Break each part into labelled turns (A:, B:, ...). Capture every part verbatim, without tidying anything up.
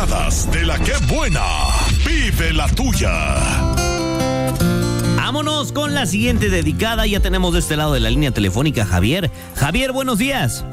A: dedicadas de la que buena. Vive la tuya.
B: Vámonos con la siguiente dedicada. Ya tenemos de este lado de la línea telefónica Javier. Javier, buenos días.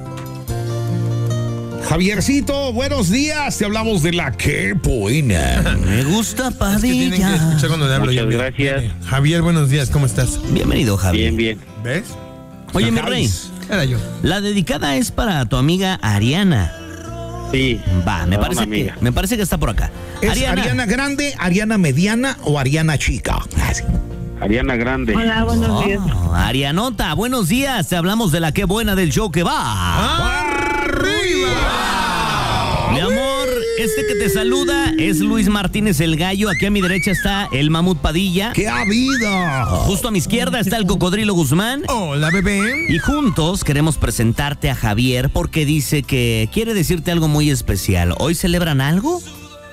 C: Javiercito, buenos días. Te hablamos de la que buena.
B: Me gusta Padilla.
D: Es que tienen que escuchar cuando le hablo.
E: Muchas
D: yo.
E: gracias.
D: Javier, buenos días, ¿cómo estás?
B: Bienvenido, Javier.
E: Bien, bien.
D: ¿Ves?
B: Oye, mi rey,
D: Era yo.
B: la dedicada es para tu amiga Ariana.
E: Sí.
B: Va, me
E: Hola,
B: parece que,
E: amiga.
B: me parece que está por acá.
C: ¿Es Ariana. Ariana grande, Ariana mediana o Ariana chica? Ah, sí.
E: Ariana Grande.
F: Hola, buenos
B: Oh,
F: días.
B: Arianota, buenos días. Te hablamos de la que buena del show que va.
D: ¡Arriba!
B: Mi amor, este que te saluda es Luis Martínez el Gallo. Aquí a mi derecha está el Mamut Padilla.
C: ¡Qué ha habido!
B: Justo a mi izquierda está el Cocodrilo Guzmán.
D: Hola, bebé.
B: Y juntos queremos presentarte a Javier porque dice que quiere decirte algo muy especial. ¿Hoy celebran algo?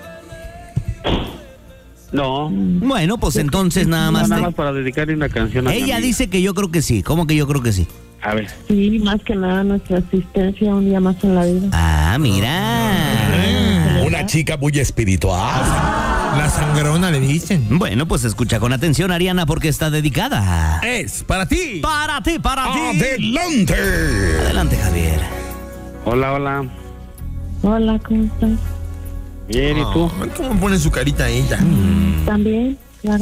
E: No.
B: Bueno, pues entonces nada más.
E: Nada
B: te-
E: más para dedicarle una canción a mi
B: Ella
E: amiga.
B: dice que yo creo que sí. ¿Cómo que yo creo que sí?
E: A ver.
F: Sí, más que nada nuestra asistencia un día más en la vida.
B: Ah, mira.
C: Una chica muy espiritual.
D: La sangrona le dicen.
B: Bueno, pues escucha con atención, Ariana, porque está dedicada.
D: Es para ti.
B: Para ti, para ti.
C: ¡Adelante!
B: Adelante, Javier.
E: Hola, hola.
F: Hola, ¿cómo estás?
E: Bien, ¿y tú?
D: Oh, ¿cómo pone su carita ella?
F: También, claro.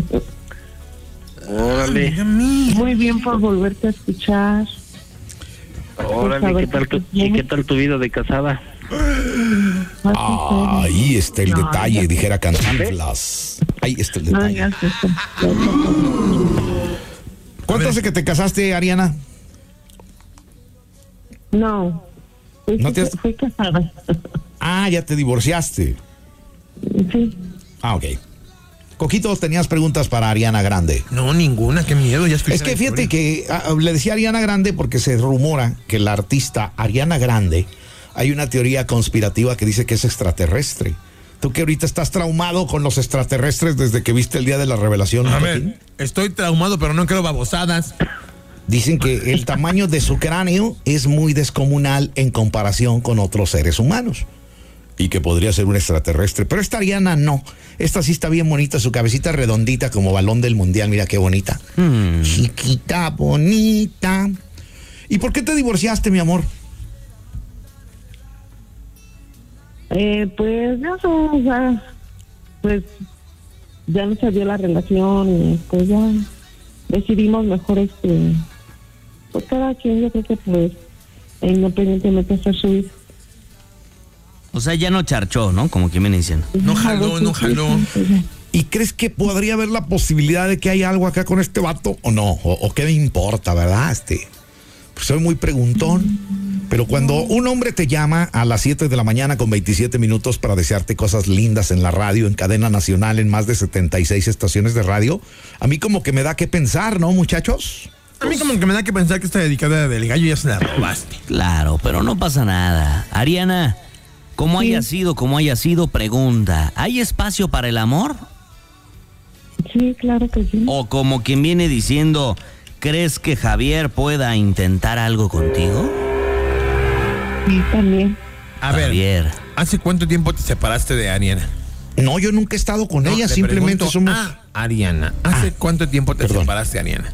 E: Órale.
D: Amiga mía.
F: Muy bien por volverte a escuchar.
E: Órale, ¿qué tal tu, y qué tal tu vida de casada?
C: Ahí está el
F: No,
C: detalle,
F: ya-
C: dijera Cantinflas. Ahí está el
F: No
C: detalle.
F: digas eso.
C: ¿Cuánto hace que te casaste, Ariana?
F: No. Fui,
C: ¿No te has-
F: fui casada.
C: Ah, ya te divorciaste.
F: Sí.
C: Ah, ok. Coquito, tenías preguntas para Ariana Grande.
D: No, ninguna, qué miedo. Ya escuché
C: Es que
D: la
C: fíjate
D: historia.
C: que ah, le decía Ariana Grande porque se rumora que la artista Ariana Grande, hay una teoría conspirativa que dice que es extraterrestre. Tú que ahorita estás traumado con los extraterrestres desde que viste el día de la revelación.
D: A
C: Joaquín.
D: ver, estoy traumado, pero no creo babosadas.
C: Dicen que el tamaño de su cráneo es muy descomunal en comparación con otros seres humanos. Y que podría ser un extraterrestre. Pero esta Ariana no. Esta sí está bien bonita, su cabecita redondita como balón del mundial. Mira qué bonita.
B: Hmm.
C: Chiquita, bonita. ¿Y por qué te divorciaste, mi amor?
F: Eh, pues ya o sea, pues ya no se dio la relación y pues ya decidimos mejor este, pues cada quien yo creo que pues independientemente hacer su vida.
B: O sea, ya no charchó, ¿no? Como quien viene diciendo.
D: No jaló, no jaló.
C: ¿Y crees que podría haber la posibilidad de que haya algo acá con este vato? ¿O no? ¿O, o qué me importa, verdad? Este, pues soy muy preguntón. Pero cuando un hombre te llama a las siete de la mañana con veintisiete minutos para desearte cosas lindas en la radio, en cadena nacional, en más de setenta y seis estaciones de radio, a mí como que me da que pensar, ¿no, muchachos?
D: A mí como que me da que pensar que esta dedicada del gallo ya se la robaste.
B: Claro, pero no pasa nada. Ariana, como
F: Sí.
B: haya sido, como haya sido, pregunta, ¿hay espacio para el amor?
F: Sí, claro que sí.
B: O como quien viene diciendo, ¿crees que Javier pueda intentar algo contigo?
F: Sí, también.
D: A ver,
B: Javier.
D: ¿hace cuánto tiempo te separaste de Ariana?
C: No, yo nunca he estado con
D: No,
C: ella,
D: le
C: simplemente
D: pregunto
C: somos...
D: a Ariana, ¿hace
C: Ah,
D: cuánto tiempo te
C: perdón.
D: separaste de Ariana?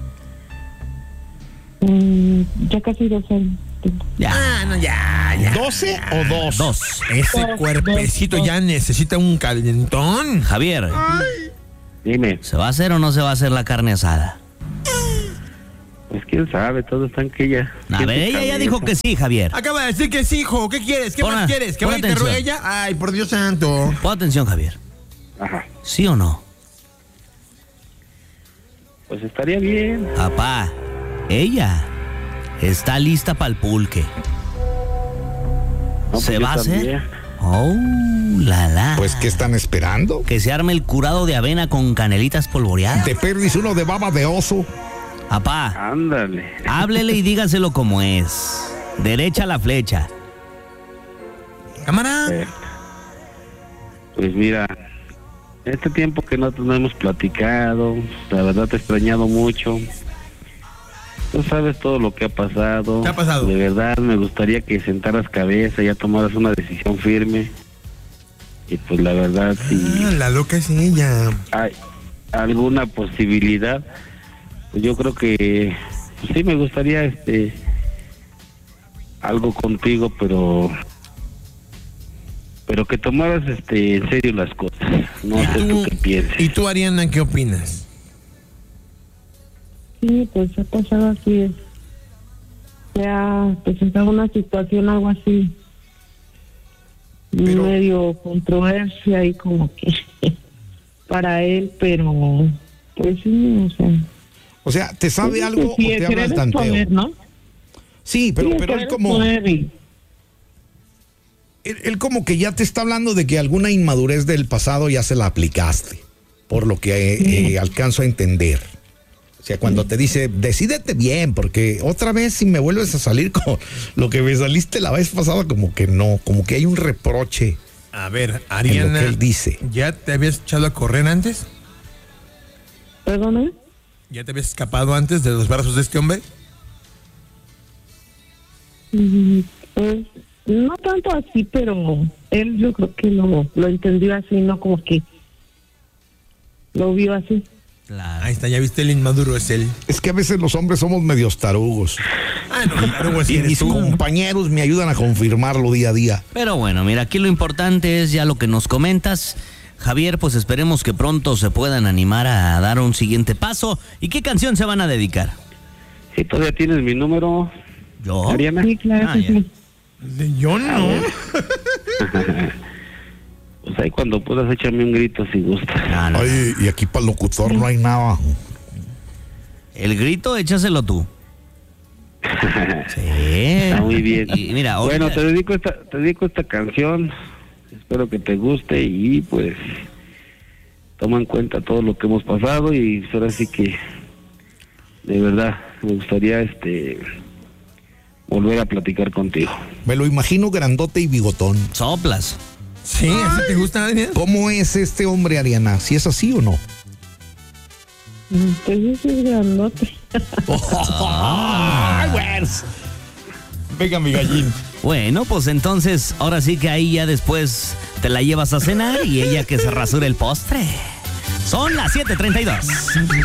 F: Mm, ya casi dos años.
B: Ya.
D: Ah, no, ya, ya.
C: ¿doce o dos?
B: Dos.
D: Ese
F: Dos,
D: cuerpecito
F: dos,
D: ya necesita un calentón.
B: Javier,
E: Dime.
B: ¿se va a hacer o no se va a hacer la carne asada?
E: Pues quién sabe, todo está en que ella.
B: A ver, ella ya dijo que sí, Javier.
D: Acaba de decir que sí, hijo. ¿Qué quieres? ¿Qué
B: Pon
D: más
B: a-
D: quieres? ¿Que
B: pon
D: vaya y te
B: atención.
D: ruegue ella? Ay, por Dios santo.
B: Pon atención, Javier.
E: Ajá.
B: ¿Sí o no?
E: Pues estaría bien.
B: Papá, ella está lista para el pulque.
E: No,
B: ¿Se
E: pues yo
B: va a hacer?
E: también.
B: Oh, la la.
C: Pues, ¿qué están esperando?
B: Que se arme el curado de avena con canelitas polvoreadas.
C: Te perdis uno de baba de oso.
B: Papá,
E: Ándale.
B: háblele y dígaselo como es. Derecha la flecha.
D: Cámara.
E: Eh, Pues mira, este tiempo que no, no hemos platicado, la verdad te he extrañado mucho. Tú sabes todo lo que ha pasado.
D: ¿Qué ha pasado?
E: De verdad me gustaría que sentaras cabeza y ya tomaras una decisión firme. Y pues la verdad, si
D: Ah, la loca es ella.
E: hay alguna posibilidad, pues yo creo que pues sí me gustaría este algo contigo, pero pero que tomaras este en serio las cosas. No sé tú qué piensas.
D: ¿Y tú, Ariana, qué opinas?
F: Sí, pues ha pasado así. Se ha presentado una situación, algo así,
C: Pero-
F: medio controversia y como que para él, pero pues sí, o sea.
C: O sea, ¿te sabe
F: pues,
C: algo o
F: sí,
C: te
F: el
C: habla
F: querer
C: el tanteo?
F: exponer, ¿no?
C: Sí, pero,
F: Sí, el
C: pero él
F: querer
C: como...
F: exponer y-
C: Él, él como que ya te está hablando de que alguna inmadurez del pasado ya se la aplicaste, por lo que eh, eh, alcanzo a entender. O sea, cuando te dice, decídete bien, porque otra vez si me vuelves a salir con lo que me saliste la vez pasada, como que no, como que hay un reproche
D: A ver,
C: en lo
D: Ariana,
C: que él dice.
D: ¿ya te habías echado a correr antes?
F: ¿Perdón?
D: ¿Ya te habías escapado antes de los brazos de este hombre?
F: Mm, Pues no tanto así, pero él yo creo que lo, lo entendió así, no como que lo vio así.
B: Claro.
D: Ahí está, ya viste, el inmaduro es él.
C: Es que a veces los hombres somos medios tarugos.
D: Ah, no, claro, pues
C: Y
D: eres
C: mis
D: tú.
C: compañeros me ayudan a confirmarlo día a día.
B: Pero bueno, mira, aquí lo importante es ya lo que nos comentas. Javier, pues esperemos que pronto se puedan animar a dar un siguiente paso. ¿Y qué canción se van a dedicar?
E: Si todavía tienes mi número,
B: ¿Yo?
E: Ariana.
F: Sí, claro
B: Ah,
F: que
B: ya.
F: sí.
D: De- Yo no.
E: Pues ahí cuando puedas échame un grito si gustas.
B: No, no.
C: Ay, y aquí para el locutor no hay nada.
B: El grito, échaselo tú. Sí.
E: Está muy bien.
B: Y mira,
E: bueno,
B: ahorita-
E: te dedico esta, te dedico esta canción. Espero que te guste y pues toma en cuenta todo lo que hemos pasado y pues, ahora sí que de verdad me gustaría este volver a platicar contigo.
C: Me lo imagino grandote y bigotón.
B: soplas.
D: Sí, ¿así te gusta, Ariana?
C: ¿Cómo es este hombre, Ariana? ¿Si es así o no?
F: Mm, Pues ese es grandote.
C: Ay, güey. Venga, mi gallín.
B: Bueno, pues entonces, ahora sí que ahí ya después te la llevas a cenar y ella que se rasure el postre. Son las siete treinta y dos.